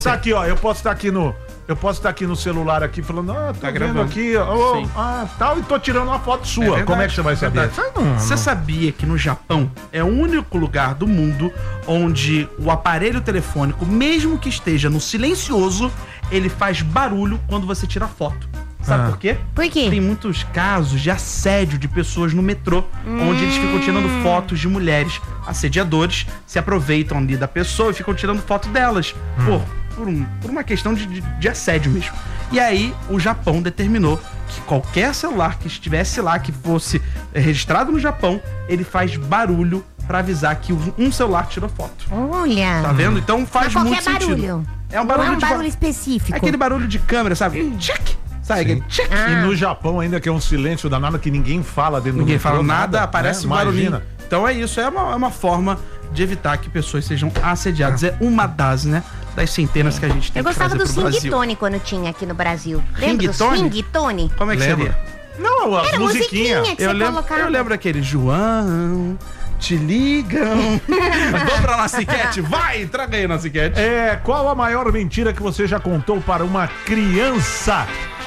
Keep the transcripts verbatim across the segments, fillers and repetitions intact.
Tá aqui, ó, eu posso estar aqui no... Eu posso estar aqui no celular aqui falando, ah, tô Tá vendo gravando. aqui, ó, Sim. ah, tal, e tô tirando uma foto sua. É verdade, Como é que você vai saber? verdade. Sai, não, Você não. sabia que no Japão é o único lugar do mundo onde o aparelho telefônico, mesmo que esteja no silencioso, ele faz barulho quando você tira foto. Sabe Ah. por quê? Por quê? Tem muitos casos de assédio de pessoas no metrô, onde eles ficam tirando fotos de mulheres. Assediadores se aproveitam ali da pessoa e ficam tirando foto delas. Por, por, um- por uma questão de, de, de assédio mesmo. E aí, o Japão determinou que qualquer celular que estivesse lá, que fosse eh, registrado no Japão, ele faz barulho pra avisar que um um celular tirou foto. Olha. Tá vendo? Então faz Mas muito qualquer sentido. barulho. É um barulho Não é um de barulho ba- específico. É aquele barulho de câmera, sabe? Tchic! Sabe aquele tchic? Ah. E no Japão ainda que é um silêncio danado que ninguém fala dentro Ninguém do metrô, fala nada, aparece né? um barulhinho. Imagina. Então é isso, é uma, é uma forma de evitar que pessoas sejam assediadas. É uma das, né? Das centenas que a gente tem Eu que gostava trazer do pro Brasil. Sing-Tone quando tinha aqui no Brasil. Lembra do Ringtone? Sing-Tone? Como é que Lembra? seria? Não, as Era musiquinhas. musiquinha que Eu você lembro, colocava. eu lembro aquele João, te ligam. Vamos pra nossa enquete? Vai, traga aí a nossa enquete. É, qual a maior mentira que você já contou para uma criança?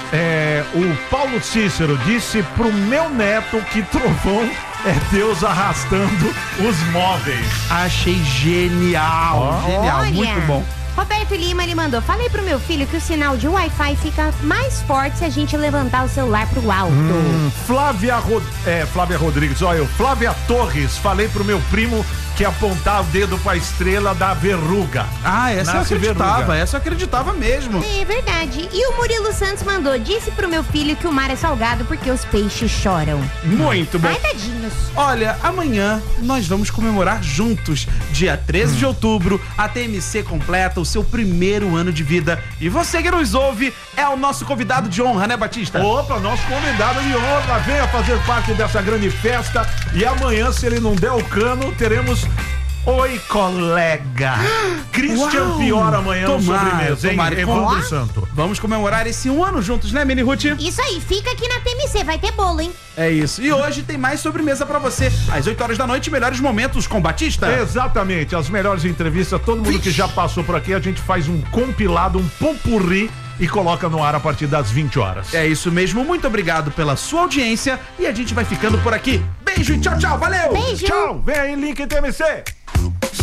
É, o Paulo Cícero disse pro meu neto que trovão é Deus arrastando os móveis. Achei genial, Ó. genial, Olha. muito bom. Roberto Lima, ele mandou. Falei pro meu filho que o sinal de Wi-Fi fica mais forte se a gente levantar o celular pro alto. Hum, Flávia, Rod... é, Flávia Rodrigues, olha, eu, Flávia Torres, falei pro meu primo que apontar o dedo pra estrela da verruga. Ah, essa Nasce eu acreditava, verruga. essa eu acreditava mesmo. É verdade. E o Murilo Santos mandou. Disse pro meu filho que o mar é salgado porque os peixes choram. Muito bom. Ai, tadinhos. Olha, amanhã nós vamos comemorar juntos. Dia treze de outubro, a T M C completa o seu primeiro ano de vida. E você que nos ouve é o nosso convidado de honra, né, Batista? Opa, nosso convidado de honra, venha fazer parte dessa grande festa. E amanhã, se ele não der o cano, teremos Oi Colega. Christian Uau! Pior amanhã no Tomara, sobremesa, hein? tomara. Evandro Ó. Santo. Vamos comemorar esse um ano juntos, né, Mini Ruth? Isso aí, fica aqui na T M C, vai ter bolo, hein? É isso. E hoje tem mais sobremesa pra você. Às oito horas da noite, melhores momentos com Batista. Exatamente, as melhores entrevistas, todo mundo que já passou por aqui, a gente faz um compilado, um popurri e coloca no ar a partir das vinte horas. É isso mesmo. Muito obrigado pela sua audiência e a gente vai ficando por aqui. Beijo e tchau, tchau. Valeu! Beijo. Tchau, vem aí, link T M C.